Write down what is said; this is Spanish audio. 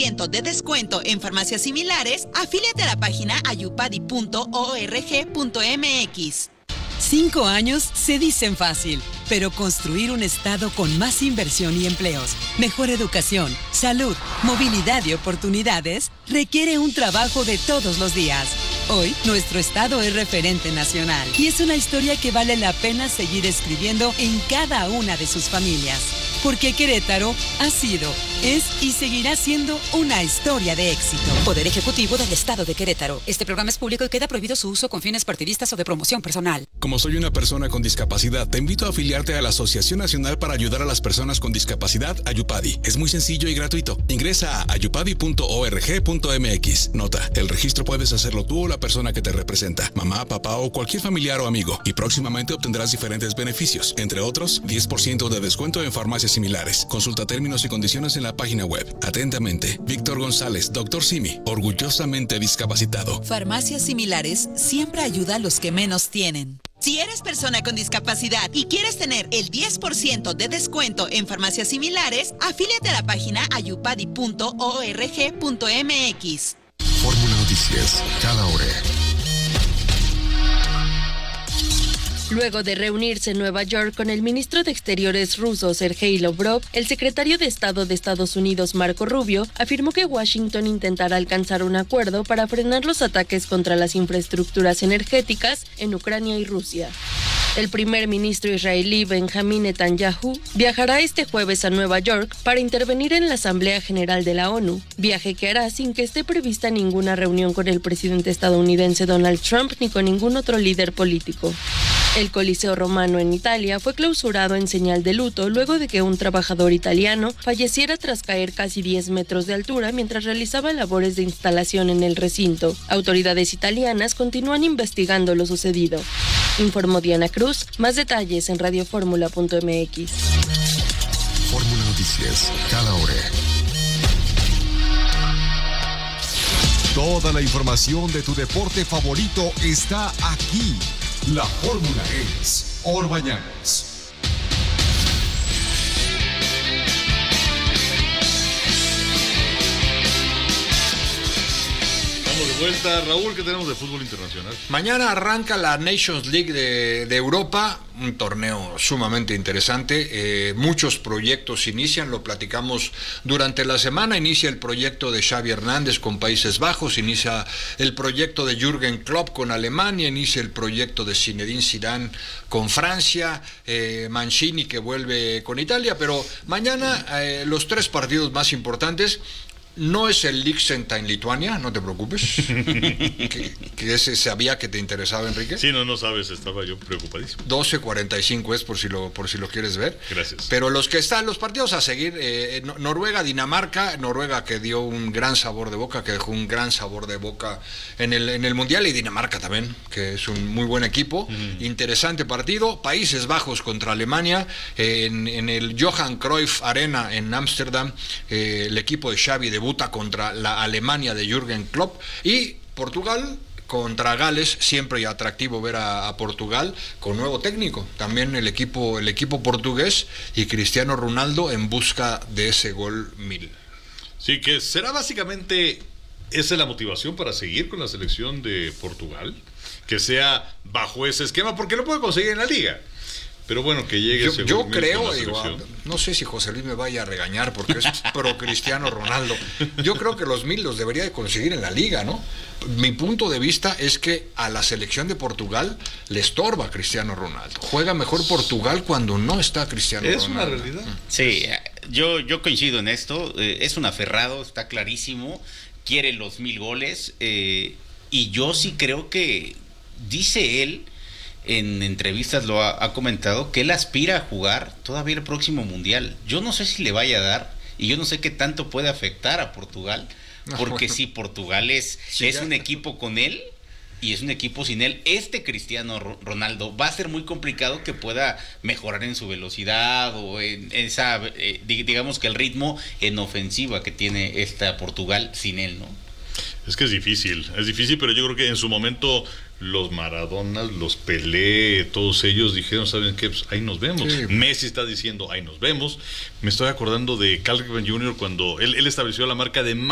10% de descuento en farmacias similares, afíliate a la página ayupadi.org.mx. 5 años se dicen fácil, pero construir un estado con más inversión y empleos, mejor educación, salud, movilidad y oportunidades requiere un trabajo de todos los días. Hoy, nuestro estado es referente nacional y es una historia que vale la pena seguir escribiendo en cada una de sus familias. Porque Querétaro ha sido, es y seguirá siendo una historia de éxito. Poder Ejecutivo del Estado de Querétaro. Este programa es público y queda prohibido su uso con fines partidistas o de promoción personal. Como soy una persona con discapacidad, te invito a afiliarte a la Asociación Nacional para Ayudar a las Personas con Discapacidad, Ayupadi. Es muy sencillo y gratuito. Ingresa a ayupadi.org.mx. Nota, el registro puedes hacerlo tú o la persona que te representa, mamá, papá o cualquier familiar o amigo. Y próximamente obtendrás diferentes beneficios, entre otros, 10% de descuento en farmacias similares. Consulta términos y condiciones en la página web. Atentamente, Víctor González, Dr. Simi, orgullosamente discapacitado. Farmacias similares siempre ayuda a los que menos tienen. Si eres persona con discapacidad y quieres tener el 10% de descuento en farmacias similares, afíliate a la página ayupadi.org.mx. Fórmula Noticias, cada hora. Luego de reunirse en Nueva York con el ministro de Exteriores ruso Sergei Lavrov, el secretario de Estado de Estados Unidos Marco Rubio afirmó que Washington intentará alcanzar un acuerdo para frenar los ataques contra las infraestructuras energéticas en Ucrania y Rusia. El primer ministro israelí Benjamín Netanyahu viajará este jueves a Nueva York para intervenir en la Asamblea General de la ONU, viaje que hará sin que esté prevista ninguna reunión con el presidente estadounidense Donald Trump ni con ningún otro líder político. El Coliseo Romano en Italia fue clausurado en señal de luto luego de que un trabajador italiano falleciera tras caer casi 10 metros de altura mientras realizaba labores de instalación en el recinto. Autoridades italianas continúan investigando lo sucedido. Informó Diana Cruz. Más detalles en radioformula.mx. Fórmula Noticias, cada hora. Toda la información de tu deporte favorito está aquí. La fórmula es Orbañanos. Estamos de vuelta. Raúl, ¿qué tenemos de fútbol internacional? Mañana arranca la Nations League de Europa, un torneo sumamente interesante. Muchos proyectos inician, lo platicamos durante la semana. Inicia el proyecto de Xavi Hernández con Países Bajos, inicia el proyecto de Jürgen Klopp con Alemania, inicia el proyecto de Zinedine Zidane con Francia, Mancini que vuelve con Italia, pero mañana los 3 partidos más importantes. No es el Liechtenstein Lituania, no te preocupes. que ese sabía que te interesaba, Enrique. Sí, no sabes, estaba yo preocupadísimo. 12:45 es por si lo quieres ver. Gracias. Pero los partidos a seguir, Noruega, Dinamarca, Noruega que dio un gran sabor de boca, que dejó un gran sabor de boca en el Mundial, y Dinamarca también, que es un muy buen equipo. Interesante partido. Países Bajos contra Alemania, en el Johan Cruyff Arena en Ámsterdam, el equipo de Xavi debuta contra la Alemania de Jürgen Klopp, y Portugal contra Gales. Siempre atractivo ver a Portugal con nuevo técnico, también el equipo portugués, y Cristiano Ronaldo en busca de ese gol 1000. Sí, que será básicamente esa es la motivación para seguir con la selección de Portugal, que sea bajo ese esquema, porque lo puede conseguir en la liga. Pero bueno, que llegue ese yo creo, no sé si José Luis me vaya a regañar porque es pro Cristiano Ronaldo. Yo creo que los 1000 los debería de conseguir en la liga, ¿no? Mi punto de vista es que a la selección de Portugal le estorba Cristiano Ronaldo. Juega mejor Portugal cuando no está Cristiano Ronaldo. Es una realidad. Sí, yo coincido en esto. Es un aferrado, está clarísimo. Quiere los 1000 goles. Y yo sí creo que, dice él, en entrevistas lo ha comentado, que él aspira a jugar todavía el próximo Mundial. Yo no sé si le vaya a dar, y yo no sé qué tanto puede afectar a Portugal, porque si Portugal es un equipo con él y es un equipo sin él, Cristiano Ronaldo va a ser muy complicado que pueda mejorar en su velocidad o en esa, digamos que el ritmo en ofensiva que tiene Portugal sin él, ¿no? Es que es difícil, pero yo creo que en su momento los Maradonas, los Pelé, todos ellos dijeron, ¿saben qué? Pues ahí nos vemos. Sí. Messi está diciendo, ahí nos vemos. Me estoy acordando de Cal Ripken Jr. cuando él estableció la marca de